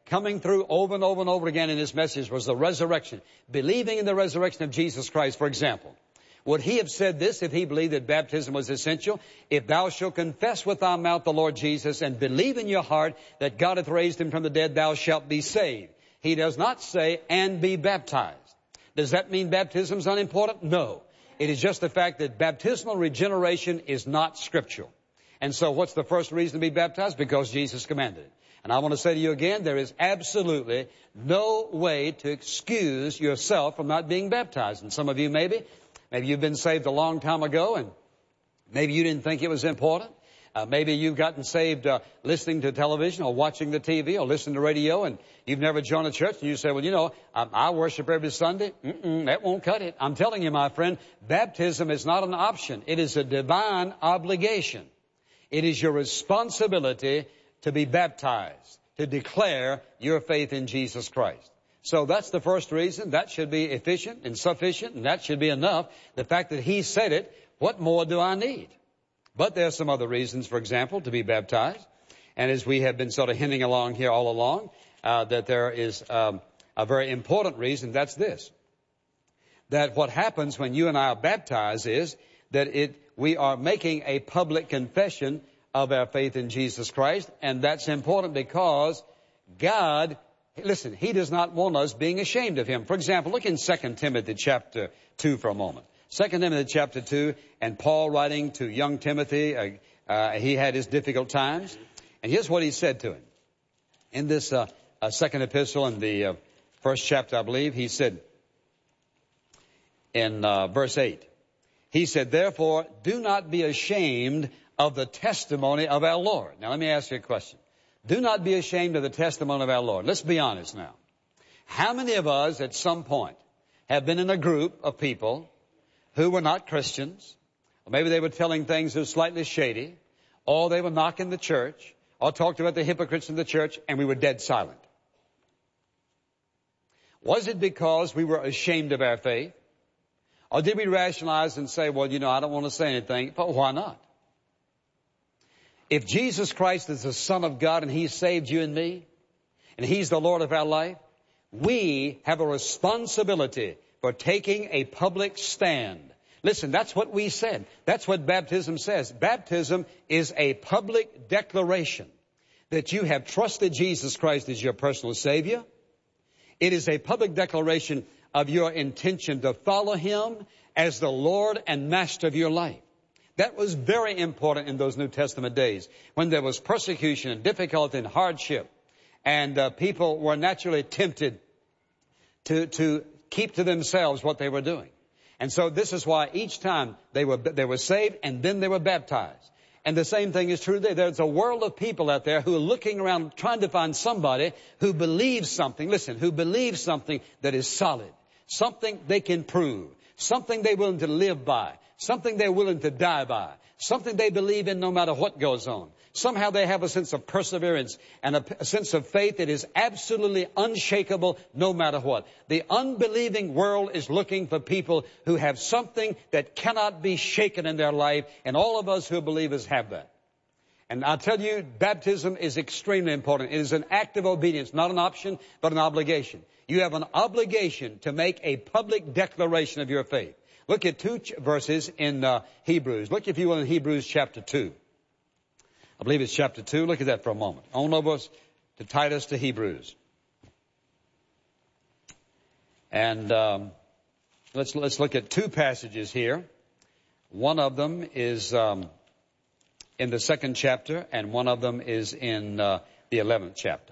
coming through over and over and over again in his message was the resurrection. Believing in the resurrection of Jesus Christ, for example. Would he have said this if he believed that baptism was essential? If thou shalt confess with thy mouth the Lord Jesus and believe in your heart that God hath raised him from the dead, thou shalt be saved. He does not say, and be baptized. Does that mean baptism is unimportant? No. It is just the fact that baptismal regeneration is not scriptural. And so what's the first reason to be baptized? Because Jesus commanded it. And I want to say to you again, there is absolutely no way to excuse yourself from not being baptized. And some of you maybe you've been saved a long time ago and maybe you didn't think it was important. Maybe you've gotten saved listening to television or watching the TV or listening to radio and you've never joined a church and you say, well, you know, I worship every Sunday. That won't cut it. I'm telling you, my friend, baptism is not an option. It is a divine obligation. It is your responsibility to be baptized, to declare your faith in Jesus Christ. So that's the first reason. That should be efficient and sufficient, and that should be enough. The fact that he said it, what more do I need? But there are some other reasons, for example, to be baptized. And as we have been sort of hinting along here all along, that there is a very important reason. That's this. That what happens when you and I are baptized is that we are making a public confession of our faith in Jesus Christ. And that's important because God, listen, he does not want us being ashamed of him. For example, look in 2 Timothy chapter 2 for a moment. 2 Timothy chapter 2, and Paul writing to young Timothy, he had his difficult times. And here's what he said to him. In this second epistle, in the first chapter, I believe, he said in verse 8, he said, therefore, do not be ashamed of the testimony of our Lord. Now, let me ask you a question. Do not be ashamed of the testimony of our Lord. Let's be honest now. How many of us at some point have been in a group of people who were not Christians, or maybe they were telling things that were slightly shady, or they were knocking the church, or talked about the hypocrites in the church, and we were dead silent? Was it because we were ashamed of our faith? Or did we rationalize and say, well, you know, I don't want to say anything, but why not? If Jesus Christ is the Son of God and he saved you and me, and he's the Lord of our life, we have a responsibility for taking a public stand. Listen, that's what we said. That's what baptism says. Baptism is a public declaration that you have trusted Jesus Christ as your personal Savior. It is a public declaration of your intention to follow him as the Lord and Master of your life. That was very important in those New Testament days when there was persecution and difficulty and hardship, and people were naturally tempted to keep to themselves what they were doing. And so this is why each time they were saved and then they were baptized. And the same thing is true today. There's a world of people out there who are looking around trying to find somebody who believes something, listen, who believes something that is solid, something they can prove, something they're willing to live by, something they're willing to die by, something they believe in no matter what goes on. Somehow they have a sense of perseverance and a sense of faith that is absolutely unshakable no matter what. The unbelieving world is looking for people who have something that cannot be shaken in their life, and all of us who are believers have that. And I'll tell you, baptism is extremely important. It is an act of obedience, not an option, but an obligation. You have an obligation to make a public declaration of your faith. Look at two verses in Hebrews. Look, if you will, in Hebrews chapter 2. I believe it's chapter 2. Look at that for a moment. On over to Titus to Hebrews. And let's look at two passages here. One of them is in the 2nd chapter, and one of them is in the 11th chapter.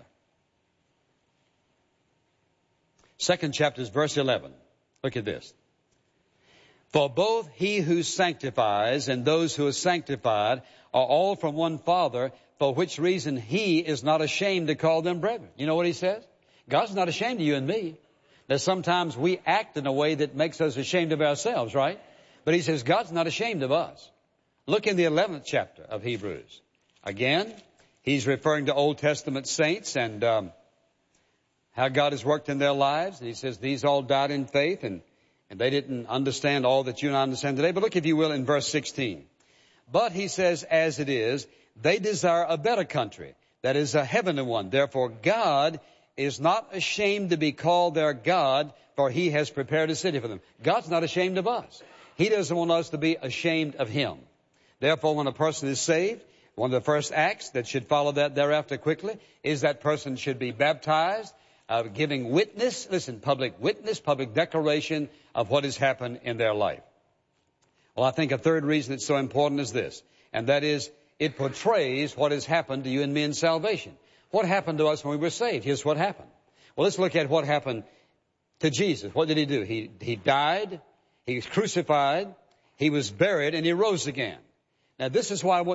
2nd chapter is verse 11. Look at this. For both he who sanctifies and those who are sanctified are all from one Father, for which reason he is not ashamed to call them brethren. You know what he says? God's not ashamed of you and me. Now sometimes we act in a way that makes us ashamed of ourselves, right? But he says God's not ashamed of us. Look in the 11th chapter of Hebrews. Again, he's referring to Old Testament saints and how God has worked in their lives. And he says these all died in faith and they didn't understand all that you and I understand today. But look, if you will, in verse 16. But he says, as it is, they desire a better country, that is a heavenly one. Therefore, God is not ashamed to be called their God, for he has prepared a city for them. God's not ashamed of us. He doesn't want us to be ashamed of him. Therefore, when a person is saved, one of the first acts that should follow that thereafter quickly is that person should be baptized, giving witness, public witness, public declaration of what has happened in their life. Well, I think a third reason it's so important is this, and that is it portrays what has happened to you and me in salvation. What happened to us when we were saved? Here's what happened. Well, let's look at what happened to Jesus. What did he do? He died, he was crucified, he was buried, and he rose again. Now, this is why I want